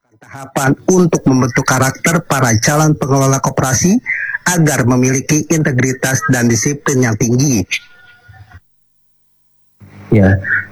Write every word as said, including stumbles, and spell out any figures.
Tahapan untuk membentuk karakter para calon pengelola koperasi agar memiliki integritas dan disiplin yang tinggi. Ya,